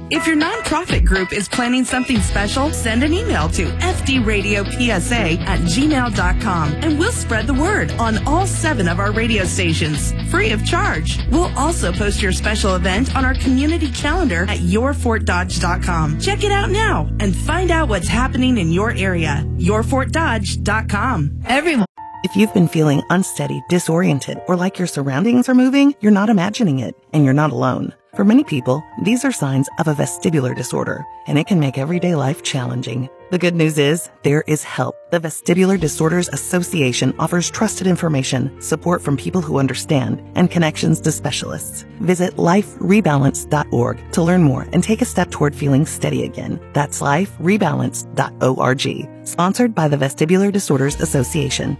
If your nonprofit group is planning something special, send an email to fdradiopsa@gmail.com and we'll spread the word on all 7 of our radio stations, free of charge. We'll also post your special event on our community calendar at yourfortdodge.com. Check it out now and find out what's happening in your area. yourfortdodge.com. Everyone. If you've been feeling unsteady, disoriented, or like your surroundings are moving, you're not imagining it, and you're not alone. For many people, these are signs of a vestibular disorder, and it can make everyday life challenging. The good news is, there is help. The Vestibular Disorders Association offers trusted information, support from people who understand, and connections to specialists. Visit liferebalance.org to learn more and take a step toward feeling steady again. That's liferebalance.org. Sponsored by the Vestibular Disorders Association.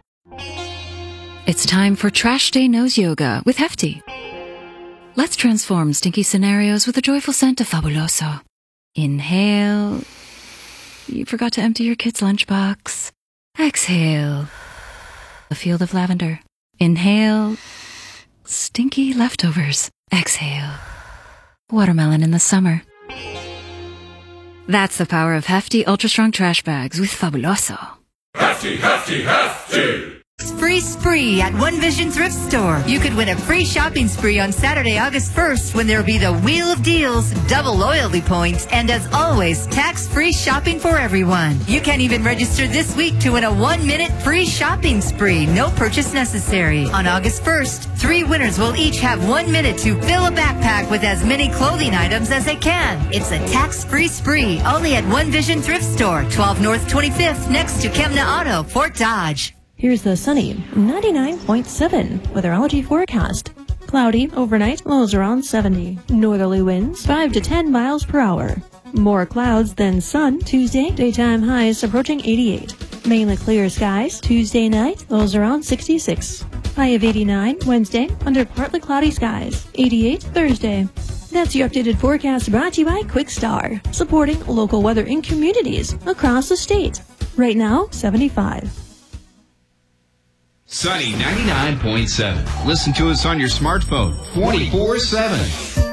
It's time for Trash Day Nose Yoga with Hefty. Let's transform stinky scenarios with a joyful scent of Fabuloso. Inhale. You forgot to empty your kid's lunchbox. Exhale. A field of lavender. Inhale. Stinky leftovers. Exhale. Watermelon in the summer. That's the power of Hefty Ultra Strong Trash Bags with Fabuloso. Hefty, Hefty, Hefty! Free spree at One Vision Thrift Store. You could win a free shopping spree on Saturday, August 1st, when there will be the Wheel of Deals, double loyalty points, and as always, tax-free shopping for everyone. You can even register this week to win a 1-minute free shopping spree. No purchase necessary. On August 1st, 3 winners will each have 1 minute to fill a backpack with as many clothing items as they can. It's a tax-free spree only at One Vision Thrift Store, 12 North 25th, next to Kemna Auto, Fort Dodge. Here's the sunny 99.7 weatherology forecast. Cloudy overnight, lows around 70. Northerly winds 5 to 10 miles per hour. More clouds than sun Tuesday, daytime highs approaching 88. Mainly clear skies Tuesday night, lows around 66. High of 89 Wednesday, under partly cloudy skies. 88 Thursday. That's your updated forecast brought to you by Quickstar, supporting local weather in communities across the state. Right now, 75. Sunny 99.7. Listen to us on your smartphone 24/7.